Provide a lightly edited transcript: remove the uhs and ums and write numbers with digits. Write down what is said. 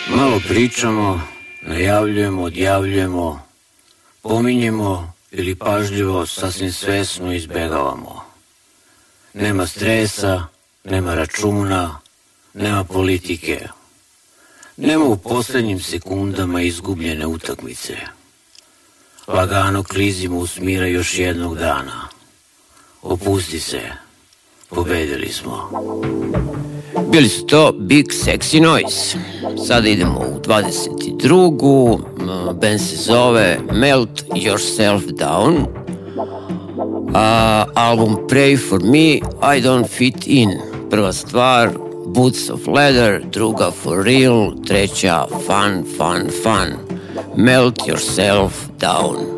Malo pričamo, najavljujemo, odjavljujemo, pominjemo ili pažljivo, sasvim svesno izbegavamo. Nema stresa, nema računa, nema politike. Nema u posljednjim sekundama izgubljene utakmice. Lagano klizimo u smira još jednog dana. Opusti se, pobedili smo. Bili su to Big Sexy Noise. Sada idemo u 22. Band se zove Melt Yourself Down. Album Pray For Me, I Don't Fit In. Prva stvar Boots of Leather, druga For Real, treća Fun, Fun, Fun. Melt Yourself Down.